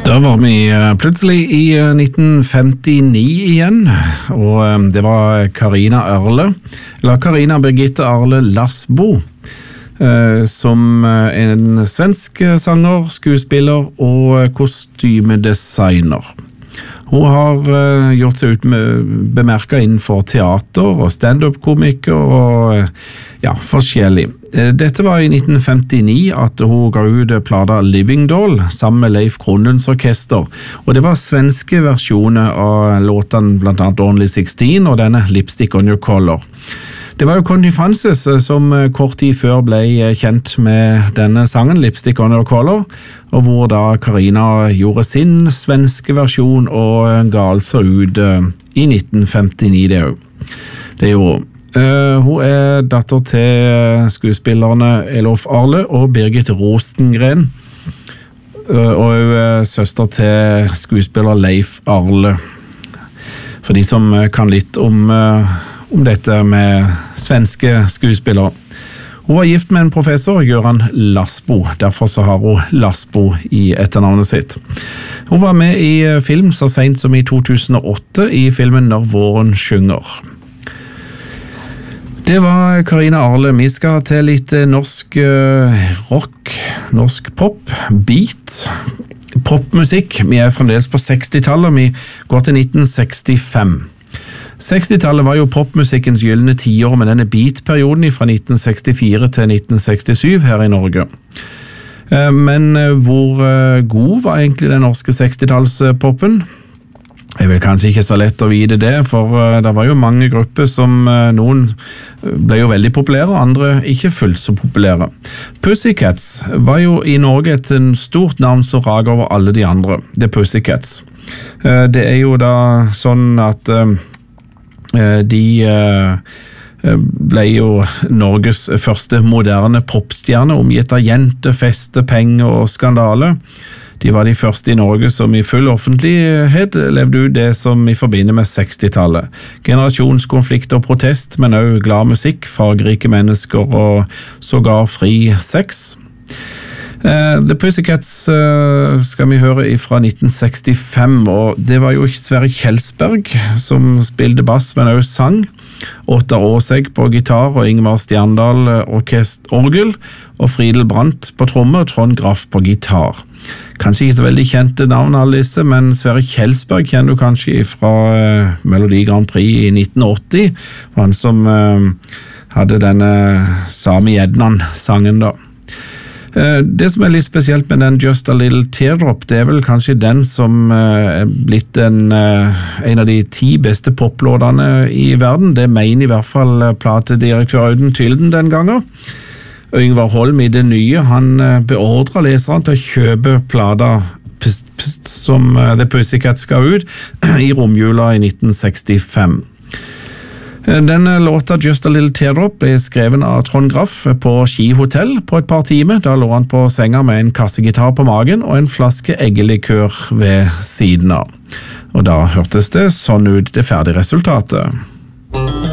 Da var vi plutselig i 1959 igjen, og det var Carina Birgitte Arle Lasbo, som en svensk sanger, skuespiller og kostymedesigner. Hun har gjort seg bemerket innenfor teater og stand-up-komiker og forskjellig. Dette var i 1959 at hun ga ut plata Living Doll sammen med Leif Kronlunds orkester, og det var svenske versjoner av låtene blant annet Only 16 og denne Lipstick on Your Collar. Det var jo Connie Francis som kort tid før ble kjent med denne sangen, Lipstick on Your Collar, og hvor da Carina gjorde sin svenske versjon og ga altså ut i 1959 det jo. Det gjorde hun. Hun er datter til skuespillerne Elof Arle og Birgit Rostengren, og hun er søster til skuespiller Leif Arle, for de som kan litt om dette med svenske skuespillere. Hun var gift med en professor, Göran Lasbo, derfor så har hun Lasbo i etternavnet sitt. Hun var med i film så sent som i 2008 i filmen Når våren synger. Det var Carina Arle. Vi skal til litt norsk rock, norsk pop, beat, popmusikk. Vi er fremdeles på 60-tallet, vi går til 1965. 60-tallet var jo popmusikkens gyllene tiår med denne beat-perioden fra 1964 til 1967 her i Norge. Men hvor god var egentlig den norske 60-tallspopen? Det er vel kanskje ikke så lett å vite det, for det var jo mange grupper som noen ble jo veldig populære, og andre ikke fullt så populære. Pussycats var jo i Norge et stort navn som rager over alle de andre, The Pussycats. Det er jo da sånn at de ble jo Norges første moderne popstjerne, omgitt av jenter, feste, penger og skandale. De var de første i Norge som i full offentlighet levde ut det som vi forbinder med 60-tallet. Generasjonskonflikt og protest, men også glad musikk, fargerike mennesker og sågar fri sex. The Pussycats skal vi høre fra 1965, og det var jo Sverre Kjelsberg som spilte bass, men også sang. Ottar Åsegg på gitar og Ingvar Stjerndahl orgel, og Fridel Brandt på trommer og Trond Graff på gitar. Kanskje ikke så veldig kjente navn alle disse, men Sverre Kjelsberg kjenner du kanskje fra Melodi Grand Prix i 1980, han som hadde denne Sami Ednan-sangen da. Det som er litt spesielt med den Just a Little Teardrop, det er vel kanskje den som er blitt en av de 10 beste poplåtene i verden. Det mener i hvert fall platedirektør Auden Tylden den gangen. Og Yngvar Holm i det nye, han beordret leseren til å kjøpe plata som The Pussycats skal ut i romjula i 1965. Denne låta Just a Little Teardrop ble skreven av Trond Graff på Skihotell på et par timer. Da lå han på senga med en kassegitar på magen og en flaske eggelikør ved siden av. Og da hørtes det sånn ut, det ferdige resultatet.